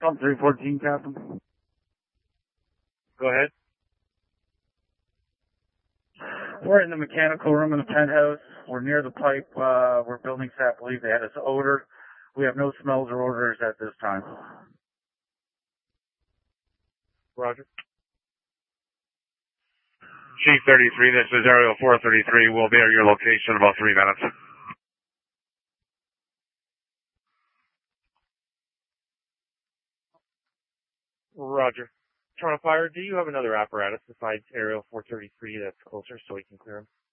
Pump 314, Captain. Go ahead. We're in the mechanical room in the penthouse. We're near the pipe. We're building staff believe they had this odor. We have no smells or odors at this time. Roger. Chief 33, this is Aerial 433. We'll be at your location in about 3 minutes. Roger. Toronto Fire, do you have another apparatus besides Aerial 433 that's closer so we can clear them?